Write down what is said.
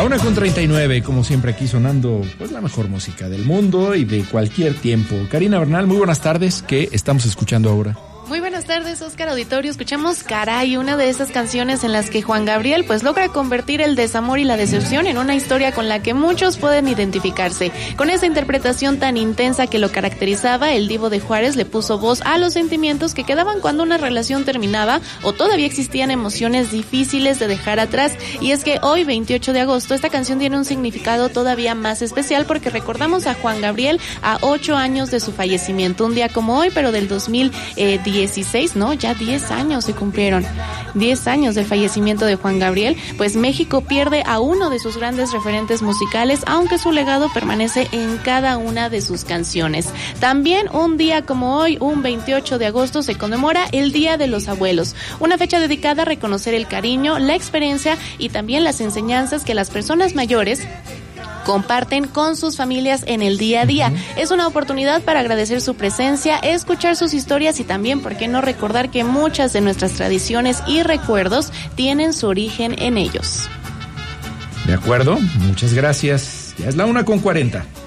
1:39, como siempre aquí sonando pues la mejor música del mundo y de cualquier tiempo. Karina Bernal, muy buenas tardes. ¿Qué estamos escuchando ahora? Muy buenas tardes, Oscar Auditorio. Escuchamos Caray, una de esas canciones en las que Juan Gabriel pues logra convertir el desamor y la decepción en una historia con la que muchos pueden identificarse. Con esa interpretación tan intensa que lo caracterizaba, el Divo de Juárez le puso voz a los sentimientos que quedaban cuando una relación terminaba o todavía existían emociones difíciles de dejar atrás. Y es que hoy, 28 de agosto, esta canción tiene un significado todavía más especial porque recordamos a Juan Gabriel a 8 años de su fallecimiento. Un día como hoy, pero del 2016, ¿no? Ya 10 años se cumplieron. 10 años del fallecimiento de Juan Gabriel, pues México pierde a uno de sus grandes referentes musicales, aunque su legado permanece en cada una de sus canciones. También un día como hoy, un 28 de agosto, se conmemora el Día de los Abuelos, una fecha dedicada a reconocer el cariño, la experiencia y también las enseñanzas que las personas mayores comparten con sus familias en el día a día. Es una oportunidad para agradecer su presencia, escuchar sus historias y también, ¿por qué no recordar que muchas de nuestras tradiciones y recuerdos tienen su origen en ellos? De acuerdo, muchas gracias. Ya es la 1:40.